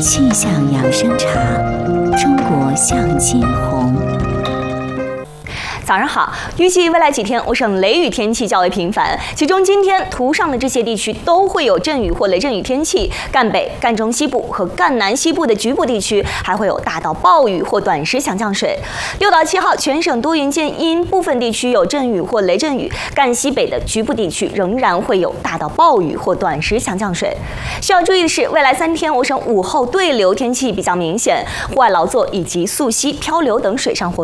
气象养生茶，中国向金红。 早上好，预计未来几天，我省雷雨天气较为频繁，其中今天图上的这些地区都会有阵雨或雷阵雨天气，赣北、赣中西部和赣南西部的局部地区还会有大到暴雨或短时强降水。6到7号，全省多云见阴，部分地区有阵雨或雷阵雨，赣西北的局部地区仍然会有大到暴雨或短时强降水。需要注意的是，未来3天，我省午后对流天气比较明显，户外劳作以及溯溪、漂流等水上活动